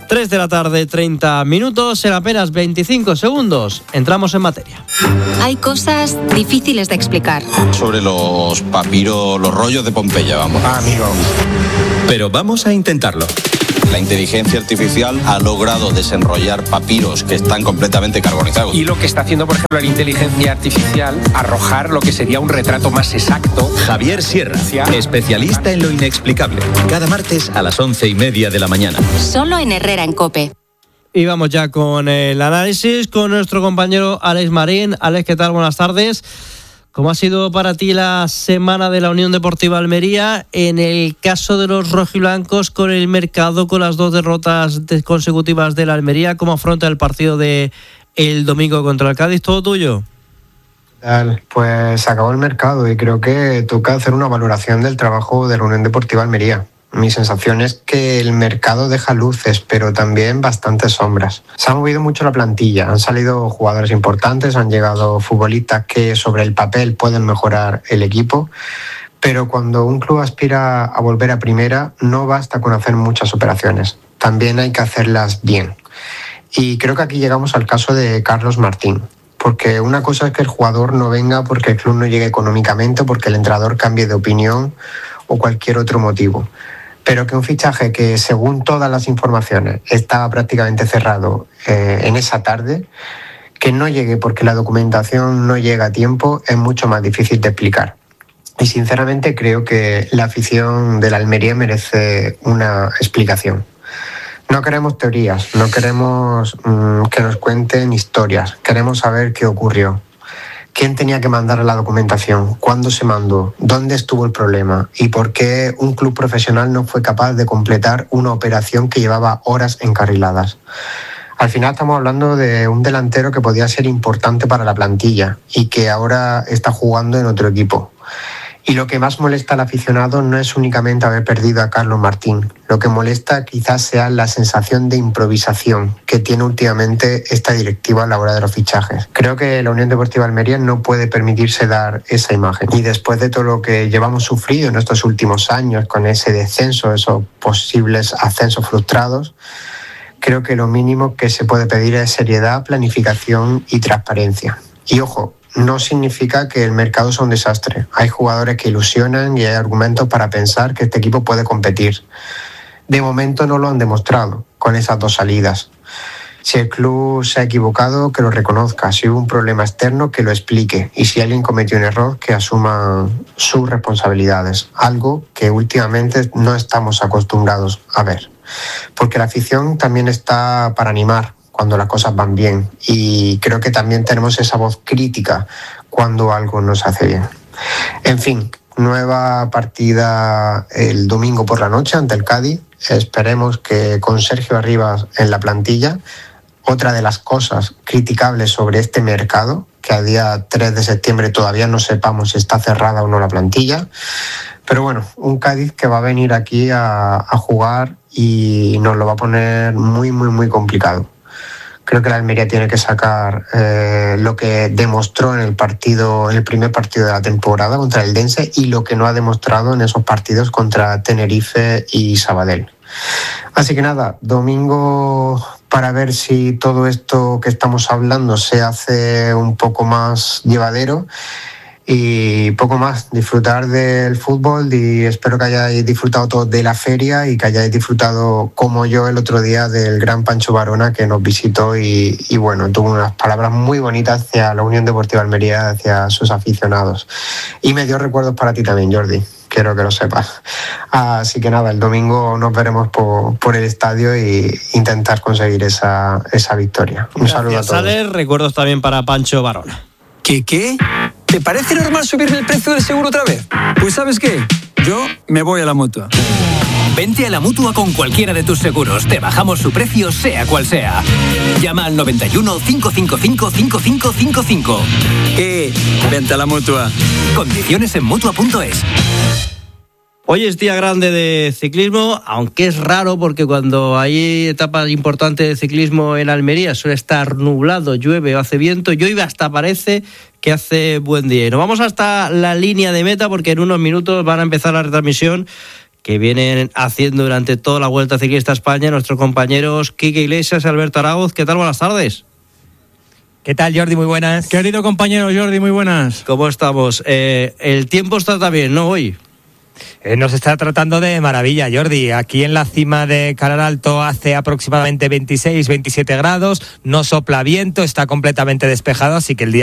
3 de la tarde, 30 minutos, en apenas 25 segundos. Entramos en materia. Hay cosas difíciles de explicar. Sobre los papiros, los rollos de Pompeya, vamos. Amigo. Pero vamos a intentarlo. La inteligencia artificial ha logrado desenrollar papiros que están completamente carbonizados. Y lo que está haciendo, por ejemplo, la inteligencia artificial, arrojar lo que sería un retrato más exacto. Javier Sierra, especialista en lo inexplicable. Cada martes a las 11:30 de la mañana. Solo en Herrera en COPE. Y vamos ya con el análisis con nuestro compañero Alex Marín. Alex, ¿qué tal? Buenas tardes. ¿Cómo ha sido para ti la semana de la Unión Deportiva Almería en el caso de los rojiblancos con el mercado, con las 2 derrotas consecutivas de la Almería? ¿Cómo afronta el partido de el domingo contra el Cádiz? ¿Todo tuyo? Pues se acabó el mercado y creo que toca hacer una valoración del trabajo de la Unión Deportiva Almería. Mi sensación es que el mercado deja luces, pero también bastantes sombras. Se ha movido mucho la plantilla, han salido jugadores importantes, han llegado futbolistas que sobre el papel pueden mejorar el equipo, pero cuando un club aspira a volver a primera no basta con hacer muchas operaciones, también hay que hacerlas bien. Y creo que aquí llegamos al caso de Carlos Martín. Porque una cosa es que el jugador no venga porque el club no llegue económicamente, porque el entrenador cambie de opinión o cualquier otro motivo. Pero que un fichaje que, según todas las informaciones, estaba prácticamente cerrado en esa tarde, que no llegue porque la documentación no llega a tiempo, es mucho más difícil de explicar. Y sinceramente creo que la afición de la Almería merece una explicación. No queremos teorías, no queremos que nos cuenten historias, queremos saber qué ocurrió. ¿Quién tenía que mandar la documentación? ¿Cuándo se mandó? ¿Dónde estuvo el problema? ¿Y por qué un club profesional no fue capaz de completar una operación que llevaba horas encarriladas? Al final estamos hablando de un delantero que podía ser importante para la plantilla y que ahora está jugando en otro equipo. Y lo que más molesta al aficionado no es únicamente haber perdido a Carlos Martín. Lo que molesta quizás sea la sensación de improvisación que tiene últimamente esta directiva a la hora de los fichajes. Creo que la Unión Deportiva Almería no puede permitirse dar esa imagen. Y después de todo lo que llevamos sufrido en estos últimos años con ese descenso, esos posibles ascensos frustrados, creo que lo mínimo que se puede pedir es seriedad, planificación y transparencia. Y ojo, no significa que el mercado sea un desastre. Hay jugadores que ilusionan y hay argumentos para pensar que este equipo puede competir. De momento no lo han demostrado con esas 2 salidas. Si el club se ha equivocado, que lo reconozca. Si hubo un problema externo, que lo explique. Y si alguien cometió un error, que asuma sus responsabilidades. Algo que últimamente no estamos acostumbrados a ver. Porque la afición también está para animar cuando las cosas van bien, y creo que también tenemos esa voz crítica cuando algo no se hace bien. En fin, nueva partida el domingo por la noche ante el Cádiz. Esperemos que con Sergio Arribas en la plantilla, otra de las cosas criticables sobre este mercado, que a día 3 de septiembre todavía no sepamos si está cerrada o no la plantilla, pero bueno, un Cádiz que va a venir aquí a jugar y nos lo va a poner muy, muy, muy complicado. Creo que la Almería tiene que sacar lo que demostró en el primer partido de la temporada contra el Dense y lo que no ha demostrado en esos partidos contra Tenerife y Sabadell. Así que nada, domingo para ver si todo esto que estamos hablando se hace un poco más llevadero. Y poco más, disfrutar del fútbol, y espero que hayáis disfrutado todos de la feria y que hayáis disfrutado como yo el otro día del gran Pancho Varona, que nos visitó y bueno, tuvo unas palabras muy bonitas hacia la Unión Deportiva Almería, hacia sus aficionados. Y me dio recuerdos para ti también, Jordi, quiero que lo sepas. Así que nada, el domingo nos veremos por el estadio e intentar conseguir esa victoria. Un saludo a todos. Sale, recuerdos también para Pancho Varona. ¿Qué? ¿Te parece normal subirme el precio del seguro otra vez? Pues ¿sabes qué? Yo me voy a la Mutua. Vente a la Mutua con cualquiera de tus seguros. Te bajamos su precio, sea cual sea. Llama al 91 555 5555. Vente a la Mutua. Condiciones en Mutua.es. Hoy es día grande de ciclismo, aunque es raro porque cuando hay etapas importantes de ciclismo en Almería suele estar nublado, llueve o hace viento, y hoy hasta parece que hace buen día. Y nos vamos hasta la línea de meta porque en unos minutos van a empezar la retransmisión que vienen haciendo durante toda la Vuelta Ciclista a España nuestros compañeros Quique Iglesias y Alberto Arauz. ¿Qué tal? Buenas tardes. ¿Qué tal, Jordi? Muy buenas. Querido compañero Jordi, muy buenas. ¿Cómo estamos? El tiempo está también, ¿no? Hoy. Nos está tratando de maravilla, Jordi. Aquí en la cima de Calar Alto hace aproximadamente 26-27 grados, no sopla viento, está completamente despejado, así que el día